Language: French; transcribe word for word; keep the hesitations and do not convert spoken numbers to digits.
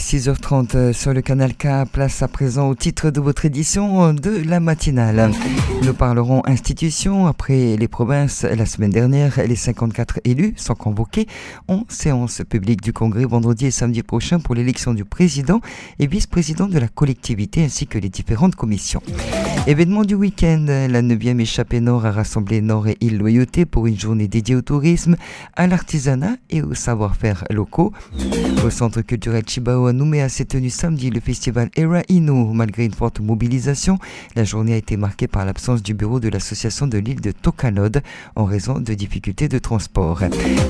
six heures trente sur le canal K, place à présent au titre de votre édition de la matinale. Nous parlerons institutions. Après les provinces, la semaine dernière, les cinquante-quatre élus sont convoqués en séance publique du Congrès vendredi et samedi prochain pour l'élection du président et vice-président de la collectivité ainsi que les différentes commissions. Événement du week-end, la neuvième échappée Nord a rassemblé Nord et Île Loyauté pour une journée dédiée au tourisme, à l'artisanat et au savoir-faire locaux. Au centre culturel Chibao à Nouméa s'est tenu samedi le festival Era Inu. Malgré une forte mobilisation, la journée a été marquée par l'absence du bureau de l'association de l'île de Tocanod en raison de difficultés de transport.